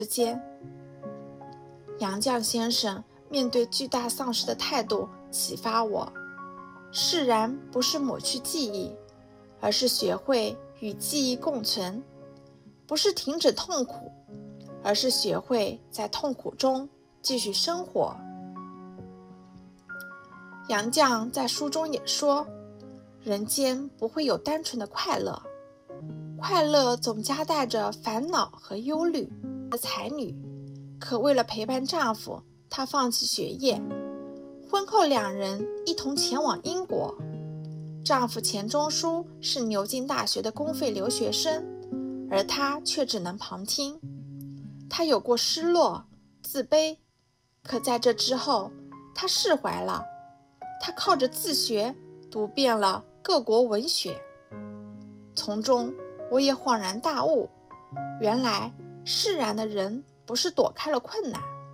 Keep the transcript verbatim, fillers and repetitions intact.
之间。杨绛先生面对巨大丧失的态度启发我，释然不是抹去记忆，而是学会与记忆共存；不是停止痛苦，而是学会在痛苦中继续生活。杨绛在书中也说，人间不会有单纯的快乐，快乐总夹带着烦恼和忧虑。才女可为了陪伴丈夫，她放弃学业，婚后两人一同前往英国。丈夫钱钟书是牛津大学的公费留学生，而她却只能旁听。她有过失落、自卑，可在这之后，她释怀了。她靠着自学读遍了各国文学，从中我也恍然大悟，原来释然的人不是躲开了困难，